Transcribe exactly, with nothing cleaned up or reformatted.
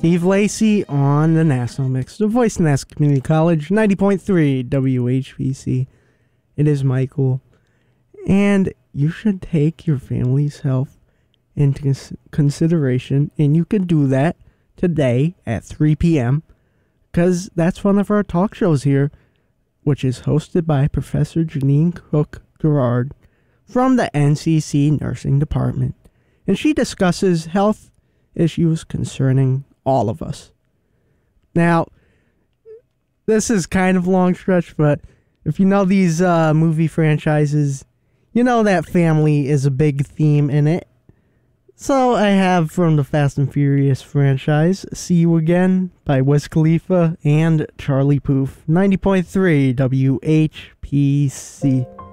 Steve Lacey on the National Mix, the voice of Nassau Community College, ninety point three W H P C. It is Michael, and you should take your family's health into cons- consideration, and you can do that today at three p.m. because that's one of our talk shows here, which is hosted by Professor Janine Cook Gerard from the N C C Nursing Department, and she discusses health issues concerning all of us. Now, this is kind of a long stretch, but if you know these uh, movie franchises, you know that family is a big theme in it. So I have from the Fast and Furious franchise, See You Again by Wiz Khalifa and Charlie Puth, ninety point three W H P C.